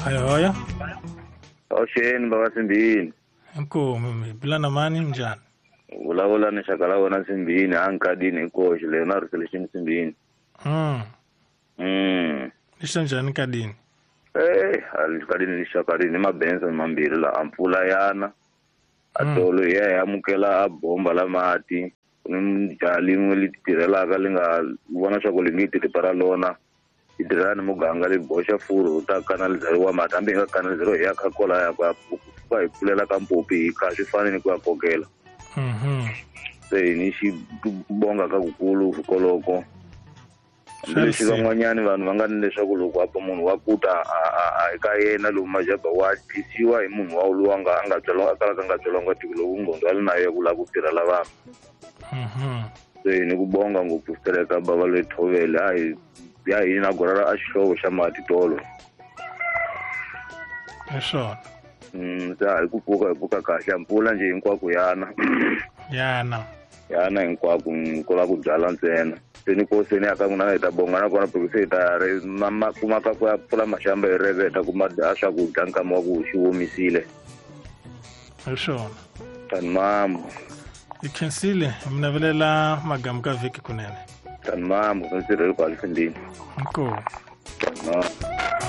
Hayo. Awusheni baba Simbini. Inkomo bilana mani njani? Ulawula ni shakala wona Simbini ankadini inkoshi Leonardo Celestine Simbini. Nisha njani kadini? Alikadini nishakalini mabenzo mambili la ampula yana. Atolo yamukela bomba la mati. Kunimjali ngelitirela kalinga wana shakolingiti para lona. Idirani muganga libosha furu uta kanalizeriwa matambi nga kanalizeriwa yakakola yakwa ipulela kampopi ikashifani ni kuwakokela. Nishi bonga kakukulu fukoloko. Ndishi kamwanyani vanhu vanganilesha kuluku hapa munhu wakuta ikayena lumajaba watisiwa imunhu wauluwanga angatswalonga tikulo ungondo alinayo kula kutirala vanhu. Ni kubonga ngokustereka baba lwethovele yina gorara ashihlobo shamati tolo. Esho. Ikubuka kahle mpula nje inkwaku yana. Yana inkwaku ngola kubyala ntsena. Senikoseni akangunangeta bongana kona pekiseta mama kumaka kwa pula mashamba ereveta kumadasha kudankama wakushiwomisile. Esho. Tanmamo. Ikhensile mnavelela magamuka viki kunene. Tanmamo nsirelo kwa Simbini. Inkomo.